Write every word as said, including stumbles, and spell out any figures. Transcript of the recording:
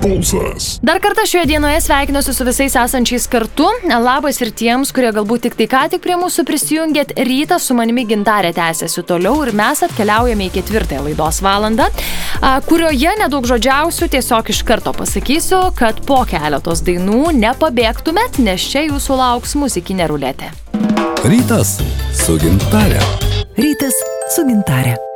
pulsas. Dar kartą šioje dienoje sveikinuosi su visais esančiais kartu. Labas ir tiems, kurie galbūt tik tai ką tik prie mūsų prisijungėt. Rytas su manimi Gintarė tęsiasi toliau ir mes atkeliaujame į ketvirtąją laidos valandą, kurioje nedaug žodžiausių, tiesiog iš karto pasakysiu, kad po keletos dainų nepabėgtumėt, nes čia jūsų lauks muzikinė ruletė. Rytas su Gintarė. Rytas su Gintarė.